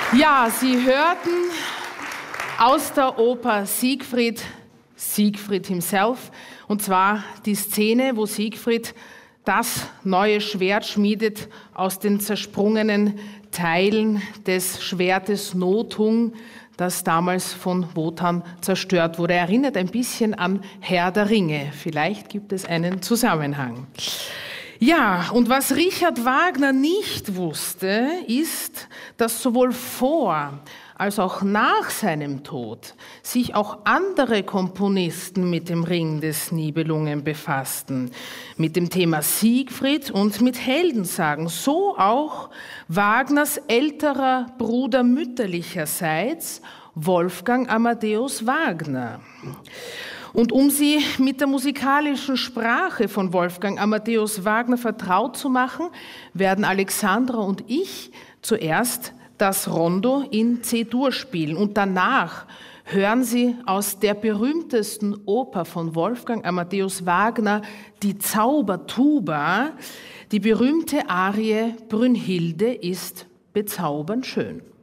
Ja, Sie hörten aus der Oper Siegfried himself, und zwar die Szene, wo Siegfried das neue Schwert schmiedet aus den zersprungenen Teilen des Schwertes Nothung, das damals von Wotan zerstört wurde. Erinnert ein bisschen an Herr der Ringe. Vielleicht gibt es einen Zusammenhang. Ja, und was Richard Wagner nicht wusste, ist, dass sowohl vor als auch nach seinem Tod sich auch andere Komponisten mit dem Ring des Nibelungen befassten, mit dem Thema Siegfried und mit Heldensagen. So auch Wagners älterer Bruder mütterlicherseits, Wolfgang Amadeus Wagner. Und um Sie mit der musikalischen Sprache von Wolfgang Amadeus Wagner vertraut zu machen, werden Alexandra und ich zuerst das Rondo in C-Dur spielen und danach hören Sie aus der berühmtesten Oper von Wolfgang Amadeus Wagner, die Zaubertuba, die berühmte Arie Brünnhilde ist bezaubernd schön.